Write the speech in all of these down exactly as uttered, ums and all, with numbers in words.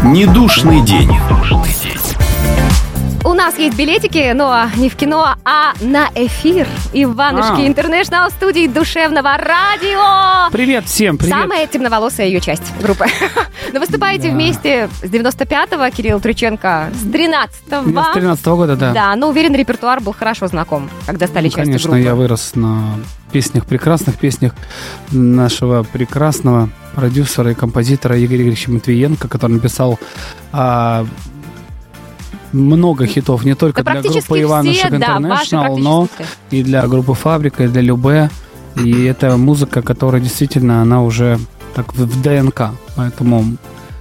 Недушный день. У нас есть билетики, но не в кино, а на эфир Иванушки А. Интернешнл в студии Душевного радио. Привет всем, привет. Самая темноволосая ее часть группы. Но выступаете Да. вместе с девяносто пятого, Кирилл Трюченко с тринадцатого. Я с тринадцатого года, да. Да, но уверен, репертуар был хорошо знаком, когда стали Ну, частью конечно, группы. я вырос на песнях, прекрасных песнях нашего прекрасного продюсера и композитора Игоря Игоревича Матвиенко, который написал а, много хитов не только Да для практически группы Иванушек все, да, ваши Интернешнл, но практически все. и для группы Фабрика, и для Любэ. И это музыка, которая действительно, она уже так в в ДНК. Поэтому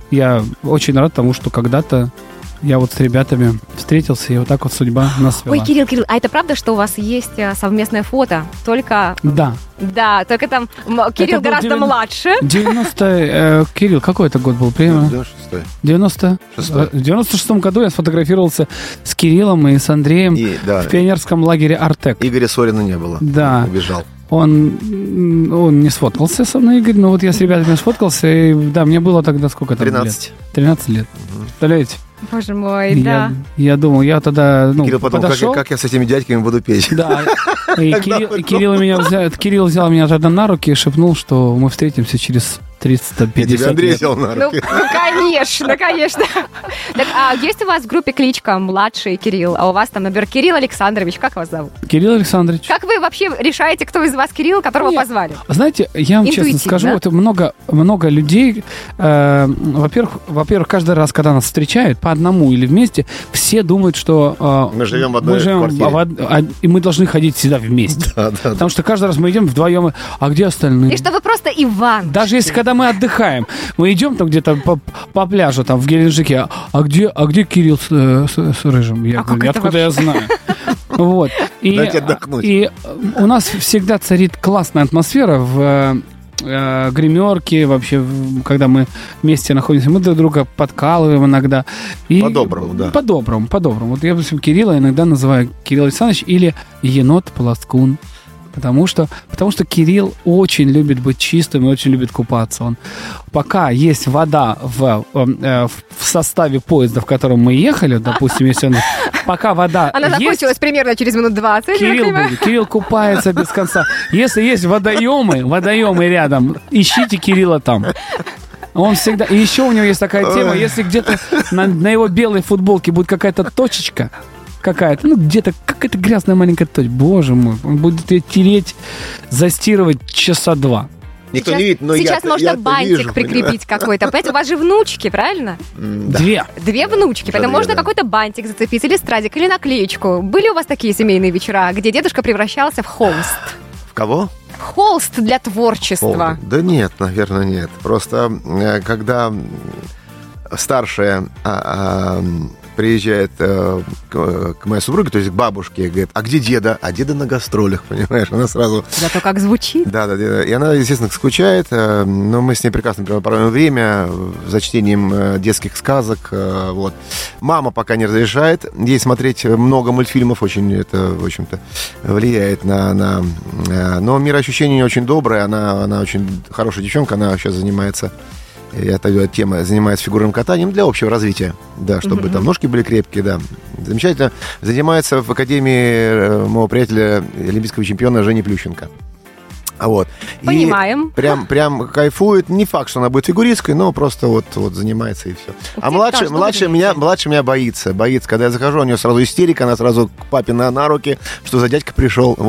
я очень рад тому, что когда-то я вот с ребятами встретился, и вот так вот судьба нас свела. Ой, Кирилл, Кирилл, а это правда, что у вас есть а, совместное фото? Только, Да. да, только там м, Кирилл был гораздо девяносто младше. девяносто э, Кирилл, какой это год был? Примерно? девяносто шестой. девяносто Шестой. В девяносто шестом году я сфотографировался с Кириллом и с Андреем И, да, в пионерском лагере «Артек». Игоря Сорина не было. Да. Убежал. Он, м, он не сфоткался со мной, Игорь, но вот я с ребятами сфоткался, и да, мне было тогда сколько там тринадцать. лет? тринадцать лет. Представляете? Боже мой, я, да. я думал, я тогда, ну, Кирилл потом, как, подошел. я- как я с этими дядьками буду петь? Да, и Кирилл, и Кирилл, меня взял, Кирилл взял меня тогда на руки и шепнул, что мы встретимся через триста Я тебе пятьдесят Андрей лет. взял на Ну, руки. конечно, конечно. Так, а есть у вас в группе кличка «Младший Кирилл», а у вас там, например, Кирилл Александрович, как вас зовут? Кирилл Александрович. Как вы вообще решаете, кто из вас Кирилл, которого Нет. позвали? Знаете, я вам честно Интуитивно, скажу, да? это много, много людей, э, во-первых, во-первых, каждый раз, когда нас встречают, по одному или вместе, все думают, что э, Мы живем в одной мы живем квартире. в од- а- и мы должны ходить всегда вместе. Да, да, да. Потому что каждый раз мы идем вдвоем, а где остальные? И что вы просто Иван. Даже если когда мы отдыхаем, мы идем там где-то по, по пляжу там в Геленджике, а, а где, а где Кирилл с, э, с- с Рыжим? Я А говорю, как это откуда я знаю? Вот. И, Дайте отдохнуть. и у нас всегда царит классная атмосфера в э, э, гримерке, вообще, в- когда мы вместе находимся, мы друг друга подкалываем иногда. И- По-доброму, да. По-доброму, по-доброму. Вот я, допустим, Кирилла иногда называю Кирилл Александрович или енот Полоскун. Потому что, потому что Кирилл очень любит быть чистым и очень любит купаться. Он, пока есть вода в, э, в составе поезда, в котором мы ехали, допустим, если он, пока вода Она есть, закончилась примерно через минут двадцать. я Кирилл понимаю. будет. Кирилл купается без конца. Если есть водоемы, водоемы рядом, ищите Кирилла там. Он всегда... И еще у него есть такая тема, если где-то на, на его белой футболке будет какая-то точечка, какая-то, ну, где-то какая-то грязная маленькая точка, боже мой, он будет ее тереть, застирывать часа два. Никто Сейчас, не видит, но сейчас я можно бантик прикрепить какой-то. Понимаете, у вас же внучки, правильно? Да. Две. Две внучки, Уже поэтому две, можно да. какой-то бантик зацепить, или стразик, или наклеечку. Были у вас такие семейные вечера, где дедушка превращался в холст? В кого? Холст для творчества. Да нет, наверное, нет. Просто э, когда м, старшая а, а, приезжает э, к, к моей супруге, то есть к бабушке, говорит, а где деда? А деда на гастролях, понимаешь? Она сразу... Зато как звучит. Да, да, да. И она, естественно, скучает, э, но мы с ней прекрасно проводим время за чтением э, детских сказок. э, Вот. Мама пока не разрешает ей смотреть много мультфильмов, очень это, в общем-то, влияет на... на э, но мироощущение очень доброе, она, она очень хорошая девчонка, она сейчас занимается... Я отойду от темы, занимается фигурным катанием для общего развития, да, чтобы Мгм. там ножки были крепкие, да. Замечательно. Занимается в академии э, моего приятеля, олимпийского чемпиона Жени Плющенко. А вот. И Понимаем. прям, прям кайфует. Не факт, что она будет фигуристкой, но просто вот, вот занимается и все. А Ты младший, должно младший, быть меня, вместе. младший меня боится. Боится. Когда я захожу, у нее сразу истерика, она сразу к папе на, на руки, что за дядька пришел.